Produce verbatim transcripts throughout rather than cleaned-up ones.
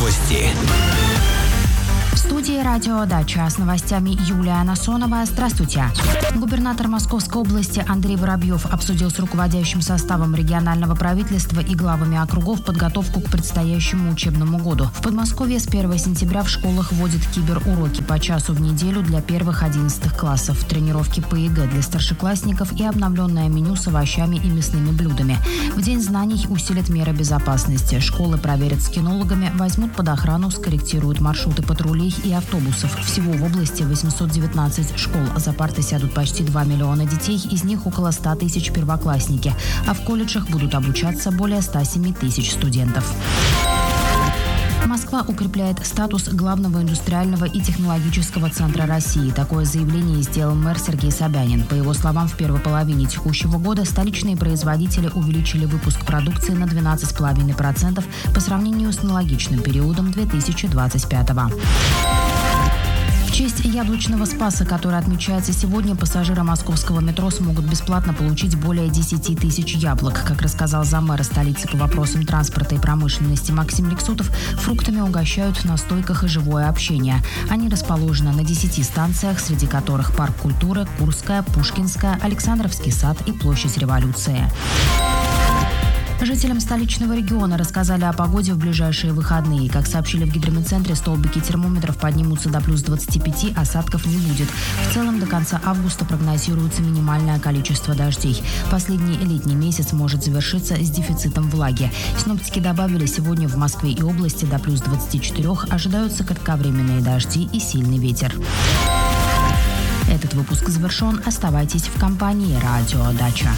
Новости. В студии «Радио Дача» с новостями Юлия Насонова. Здравствуйте. Губернатор Московской области Андрей Воробьев обсудил с руководящим составом регионального правительства и главами округов подготовку к предстоящему учебному году. В Подмосковье с первого сентября в школах вводят киберуроки по часу в неделю для первых одиннадцатых классов, тренировки по ЕГЭ для старшеклассников и обновленное меню с овощами и мясными блюдами. В День знаний усилят меры безопасности. Школы проверят с кинологами, возьмут под охрану, скорректируют маршруты патрулей и автобусов. Всего в области восемьсот девятнадцать школ. За парты сядут почти два миллиона детей, из них около ста тысяч первоклассники. А в колледжах будут обучаться более ста семи тысяч студентов. Москва укрепляет статус главного индустриального и технологического центра России. Такое заявление сделал мэр Сергей Собянин. По его словам, в первой половине текущего года столичные производители увеличили выпуск продукции на двенадцать целых пять десятых процента по сравнению с аналогичным периодом две тысячи двадцать пятого. В честь Яблочного Спаса, который отмечается сегодня, пассажиры московского метро смогут бесплатно получить более десяти тысяч яблок. Как рассказал заммэра столицы по вопросам транспорта и промышленности Максим Лексутов, фруктами угощают на стойках и живое общение. Они расположены на десяти станциях, среди которых Парк культуры, Курская, Пушкинская, Александровский сад и Площадь Революции. Жителям столичного региона рассказали о погоде в ближайшие выходные. Как сообщили в гидрометцентре, столбики термометров поднимутся до плюс двадцати пяти, осадков не будет. В целом до конца августа прогнозируется минимальное количество дождей. Последний летний месяц может завершиться с дефицитом влаги. Синоптики добавили, сегодня в Москве и области до плюс двадцати четырёх ожидаются кратковременные дожди и сильный ветер. Этот выпуск завершен. Оставайтесь в компании «Радио Дача».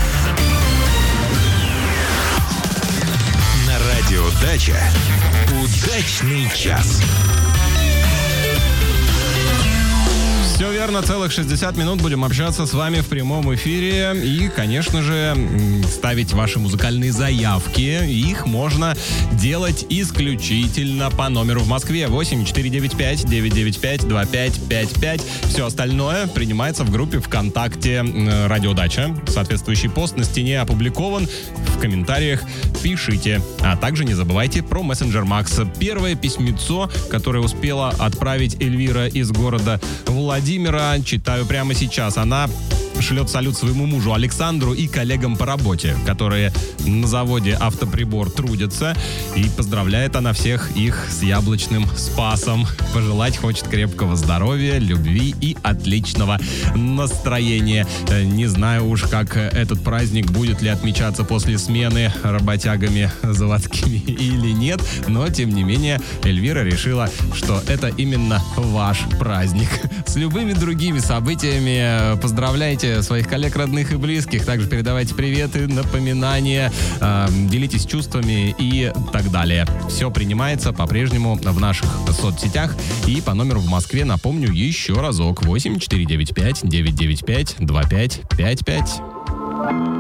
Радио Дача. Удачный час. Все верно, целых шестьдесят минут будем общаться с вами в прямом эфире и, конечно же, ставить ваши музыкальные заявки. Их можно делать исключительно по номеру в Москве восемь четыре девять пять девять девять пять два пять пять пять. Все остальное принимается в группе ВКонтакте «Радио Дача». Соответствующий пост на стене опубликован. В комментариях пишите. А также не забывайте про мессенджер Макс. Первое письмецо, которое успела отправить Эльвира из города Владимира, читаю прямо сейчас. Она шлет салют своему мужу Александру и коллегам по работе, которые на заводе «Автоприбор» трудятся. И поздравляет она всех их с Яблочным Спасом. Пожелать хочет крепкого здоровья, любви и отличного настроения. Не знаю уж, как этот праздник будет ли отмечаться после смены работягами заводскими или нет, но, тем не менее, Эльвира решила, что это именно ваш праздник. С любыми другими событиями поздравляйте своих коллег, родных и близких. Также передавайте приветы, напоминания, э, делитесь чувствами и так далее. Все принимается по-прежнему в наших соцсетях и по номеру в Москве, напомню еще разок, восемь четыре девять пять девять девять пять два пять пять пять.